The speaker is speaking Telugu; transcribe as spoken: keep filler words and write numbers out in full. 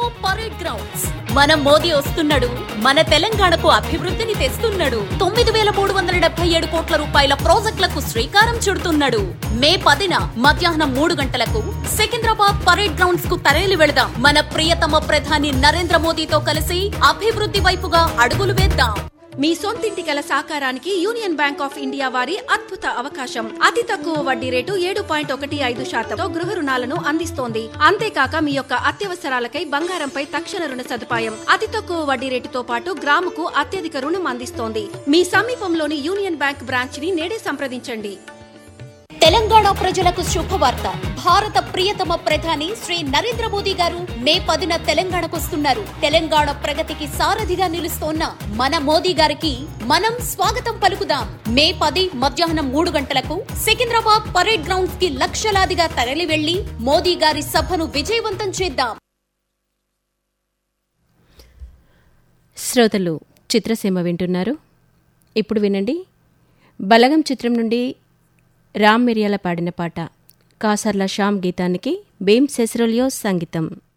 Parade grounds. మన మోదీ వస్తున్నాడు, మన తెలంగాణకు అభివృద్ధిని తెస్తున్నాడు. తొమ్మిది వేల మూడు వందల డెబ్బై ఏడు కోట్ల రూపాయల ప్రాజెక్టులకు శ్రీకారం చుడుతున్నాడు. మే పదిన మధ్యాహ్నం మూడు గంటలకు సికింద్రాబాద్ పరేడ్ గ్రౌండ్స్ కు తరలి వెళదాం. మన ప్రియతమ ప్రధాని నరేంద్ర మోదీతో కలిసి అభివృద్ధి వైపుగా అడుగులు వేద్దాం. మీ సొంతింటి కల సాకారానికి యూనియన్ బ్యాంక్ ఆఫ్ ఇండియా వారి అద్భుత అవకాశం. అతి తక్కువ వడ్డీ రేటు ఏడు పాయింట్ ఒకటి ఐదు శాతంతో గృహ రుణాలను అందిస్తోంది. అంతేకాక మీ యొక్క అత్యవసరాలకై బంగారంపై తక్షణ రుణ సదుపాయం. అతి తక్కువ వడ్డీ రేటుతో పాటు గ్రాముకు అత్యధిక రుణం అందిస్తోంది. మీ సమీపంలోని యూనియన్ బ్యాంక్ బ్రాంచ్ ని నేడే సంప్రదించండి. తెలంగాణ ప్రజలకు శుభవార్త. భారత ప్రియతమ ప్రధాని శ్రీ నరేంద్ర మోదీ గారు మే పదిన తెలంగాణకు వస్తున్నారు. తెలంగాణ ప్రగతికి సారథిగా నిలుస్తోన్న మన మోదీ గారికి మనం స్వాగతం పలుకుదాం. మే పది మధ్యాహ్నం మూడు గంటలకు సికింద్రాబాద్ పరేడ్ గ్రౌండ్స్ కి లక్షలాదిగా తరలి వెళ్లి మోదీ గారి సభను విజయవంతం చేద్దాం. శ్రోతలు చిత్రసీమ వింటున్నారు. ఇప్పుడు వినండి. బలగం చిత్రం నుండి రామ్ మిరియాల పాడిన పాట. కాసర్ల శ్యామ్ గీతానికి భీమ్ సెస్రోలియో సంగీతం.